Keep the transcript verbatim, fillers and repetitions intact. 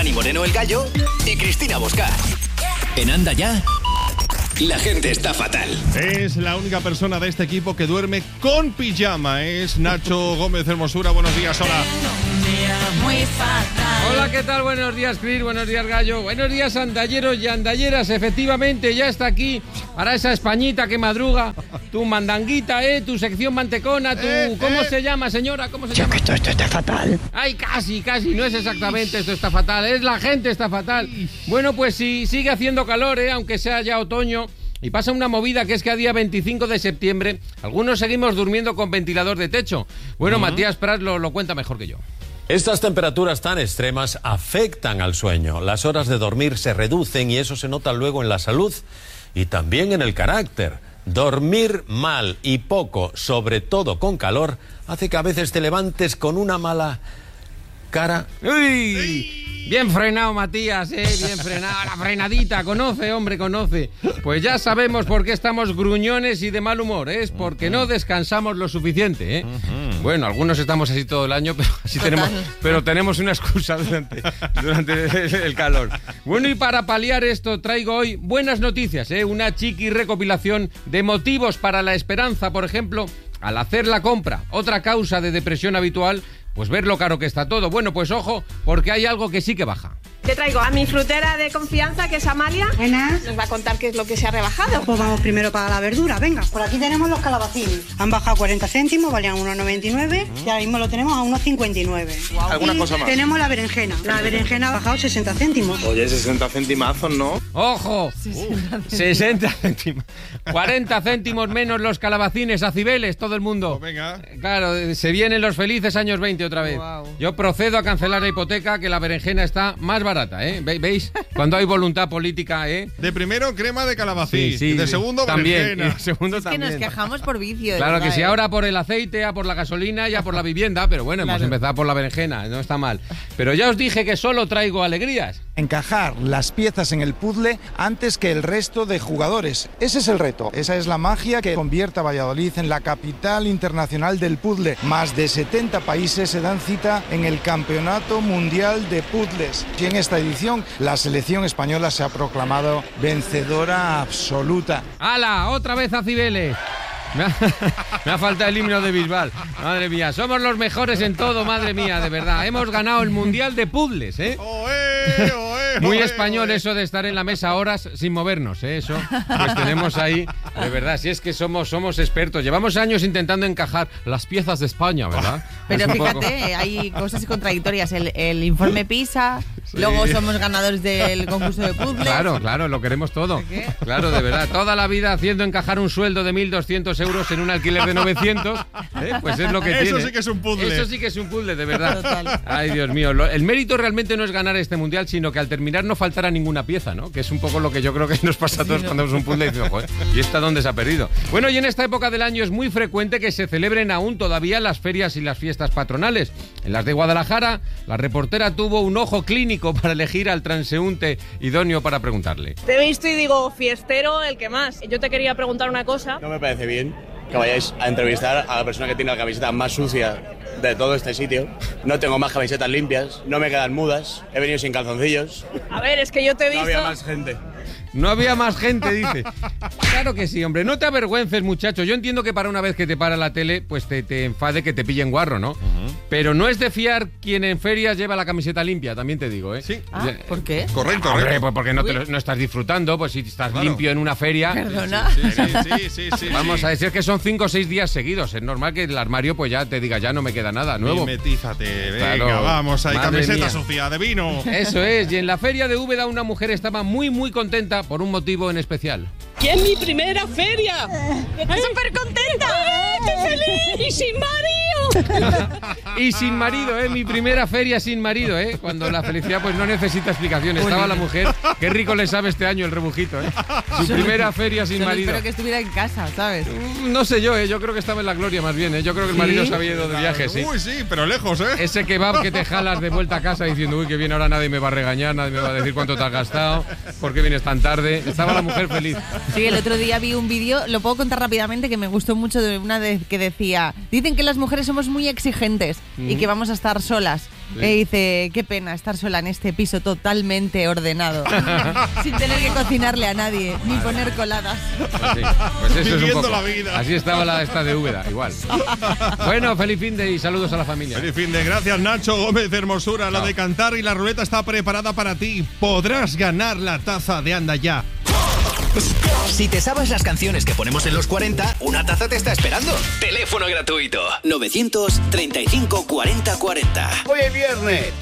Dani Moreno el Gallo y Cristina Bosca. En Anda Ya, la gente está fatal. Es la única persona de este equipo que duerme con pijama. Es Nacho Gómez Hermosura. Buenos días, hola. Muy fatal. Hola, ¿qué tal? Buenos días, Cris. Buenos días, Gallo. Buenos días, andalleros y andalleras. Efectivamente, ya está aquí para esa Españita que madruga. Tu mandanguita, ¿eh? Tu sección mantecona. Tu... Eh, ¿Cómo eh. se llama, señora? ¿Cómo se Yo llama? que esto, esto está fatal. Ay, casi, casi. No es exactamente esto está fatal. Es la gente está fatal. Bueno, pues sí, sigue haciendo calor, ¿eh? Aunque sea ya otoño. Y pasa una movida que es que a día veinticinco de septiembre algunos seguimos durmiendo con ventilador de techo. Bueno, uh-huh. Matías Prats lo, lo cuenta mejor que yo. Estas temperaturas tan extremas afectan al sueño. Las horas de dormir se reducen y eso se nota luego en la salud y también en el carácter. Dormir mal y poco, sobre todo con calor, hace que a veces te levantes con una mala cara. ¡Uy! Bien frenado, Matías, ¿eh? Bien frenado. La frenadita, conoce, hombre, conoce. Pues ya sabemos por qué estamos gruñones y de mal humor, ¿eh? Es porque no descansamos lo suficiente, ¿eh? Uh-huh. Bueno, algunos estamos así todo el año, pero así tenemos, pero tenemos una excusa durante, durante el, el calor. Bueno, y para paliar esto traigo hoy buenas noticias, ¿eh? Una chiqui recopilación de motivos para la esperanza, por ejemplo, al hacer la compra. Otra causa de depresión habitual, pues ver lo caro que está todo. Bueno, pues ojo, porque hay algo que sí que baja. Te traigo a mi frutera de confianza, que es Amalia. Buenas. Nos va a contar qué es lo que se ha rebajado. Pues vamos primero para la verdura, venga. Por aquí tenemos los calabacines. Han bajado cuarenta céntimos, valían uno noventa y nueve uh-huh. y ahora mismo lo tenemos a uno cincuenta y nueve. Wow. ¿Alguna y cosa más? Tenemos la berenjena. La berenjena ha bajado sesenta céntimos. Oye, sesenta centimazos, ¿no? ¡Ojo! sesenta céntimos. cuarenta céntimos menos los calabacines a Cibeles, todo el mundo. Oh, venga. Claro, se vienen los felices años veinte otra vez. Wow. Yo procedo a cancelar la hipoteca, que la berenjena está más barata, ¿eh? ¿Ve- ¿Veis? Cuando hay voluntad política, ¿eh? De primero, crema de calabacín. Sí, sí, y de sí. segundo, también. berenjena. Y de segundo Es que también. nos quejamos por vicio. Claro verdad, que sí, ¿eh? ahora por el aceite, a por la gasolina y a por la vivienda, pero bueno, Claro. hemos empezado por la berenjena, no está mal. Pero ya os dije que solo traigo alegrías. Encajar las piezas en el puzzle antes que el resto de jugadores. Ese es el reto. Esa es la magia que convierte a Valladolid en la capital internacional del puzzle. Más de setenta países se dan cita en el Campeonato Mundial de Puzzles. Y en esta edición, la selección española se ha proclamado vencedora absoluta. ¡Hala! ¡Otra vez a Cibeles! Me ha, me ha faltado el himno de Bisbal. Madre mía, somos los mejores en todo, madre mía, de verdad. Hemos ganado el Mundial de Puzzles, ¿eh? Oe, oe, Muy oe, español oe. eso de estar en la mesa horas sin movernos, ¿eh? Eso, pues tenemos ahí, de verdad, si es que somos, somos expertos. Llevamos años intentando encajar las piezas de España, ¿verdad? Pero Es un fíjate, poco- hay cosas contradictorias. El, el informe PISA, Sí. luego somos ganadores del concurso de puzzles. Claro, claro, lo queremos todo. ¿Qué? Claro, de verdad. Toda la vida haciendo encajar un sueldo de mil doscientos euros en un alquiler de novecientos, ¿eh? Pues es lo que Eso tiene. sí que es un puzzle. Eso sí que es un puzzle, de verdad. Total. Ay, Dios mío. Lo- el mérito realmente no es ganar este mundial, sino que al terminar no faltará ninguna pieza, ¿no? Que es un poco lo que yo creo que nos pasa a todos cuando vemos un puzzle y decimos, joder, ¿y esta dónde se ha perdido? Bueno, y en esta época del año es muy frecuente que se celebren aún todavía las ferias y las fiestas patronales. En las de Guadalajara, la reportera tuvo un ojo clínico para elegir al transeúnte idóneo para preguntarle. Te he visto y digo, fiestero, el que más. Yo te quería preguntar una cosa. No me parece bien que vayáis a entrevistar a la persona que tiene la camiseta más sucia de todo este sitio. No tengo más camisetas limpias, no me quedan mudas, he venido sin calzoncillos. A ver, es que yo te he No visto... había más gente. No había más gente, dice. Claro que sí, hombre. No te avergüences, muchacho. Yo entiendo que para una vez que te para la tele, pues te, te enfade que te pillen guarro, ¿no? Uh-huh. Pero no es de fiar quien en ferias lleva la camiseta limpia, también te digo, ¿eh? Sí. Ah, ¿por qué? Correcto, Hombre, correcto. pues porque no, te lo- no estás disfrutando, pues si estás Claro. limpio en una feria... Perdona. Sí, sí, sí, sí, sí, Vamos sí. a decir que son cinco o seis días seguidos. Es normal que el armario pues ya te diga, ya no me queda nada nuevo. Mimetízate, venga, Claro. vamos ahí, Madre camiseta mía. sucia de vino. Eso es. Y en la feria de Úbeda una mujer estaba muy, muy contenta por un motivo en especial. ¡Y es mi primera feria! ¡Estoy súper contenta! ¡Estoy feliz! ¡Y sin marido! Y sin marido, ¿eh? Mi primera feria sin marido, ¿eh? Cuando la felicidad pues no necesita explicación. Estaba la mujer. Qué rico le sabe este año el rebujito, ¿eh? Su primera feria sin Solo marido. espero que estuviera en casa, ¿sabes? No sé yo, ¿eh? Yo creo que estaba en la gloria más bien, ¿eh? Yo creo que el marido ¿Sí? se había ido de viaje, sí. Uy, sí, pero lejos, ¿eh? Ese kebab que te jalas de vuelta a casa diciendo, uy, que bien, ahora nadie me va a regañar, nadie me va a decir cuánto te has gastado, por qué vienes tan tarde. Estaba la mujer feliz. Sí, el otro día vi un vídeo, lo puedo contar rápidamente, que me gustó mucho, de una de, que decía, dicen que las mujeres somos muy exigentes y que vamos a estar solas. Sí. E dice, qué pena estar sola en este piso totalmente ordenado, sin tener que cocinarle a nadie, ni poner coladas. Pues sí, pues eso es un poco. La vida. Así estaba la esta de Úbeda, igual. Bueno, feliz fin de y saludos a la familia. Feliz fin de, gracias Nacho Gómez Hermosura. Chao. La de cantar y la ruleta está preparada para ti. Podrás ganar la taza de Anda Ya. Si te sabes las canciones que ponemos en los cuarenta, una taza te está esperando. Teléfono gratuito novecientos treinta y cinco cuarenta cuarenta. Hoy es viernes.